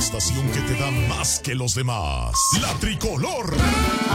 estación que te da más que los demás. La Tricolor.